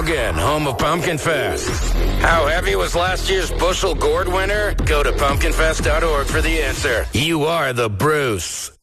Ogden, home of Pumpkin Fest. How heavy was last year's bushel gourd winner? Go to pumpkinfest.org for the answer. You are the Bruce.